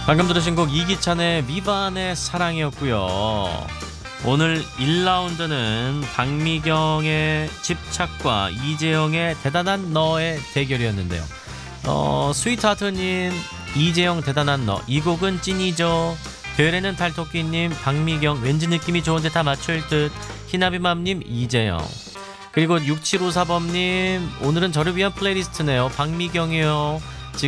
방금 들으신 곡 이기찬의 미반의 사랑이었고요. 오늘 1라운드는 박미경의 집착과 이재영의 대단한 너의 대결이었는데요. 스위트하트님, 이재영 대단한 너, 이 곡은 찐이죠. 별에는 달토끼님, 박미경 왠지 느낌이 좋은데 다 맞출 듯. 희나비맘님, 이재영. 그리고 6754범님, 오늘은 저를 위한 플레이리스트네요. 박미경이요.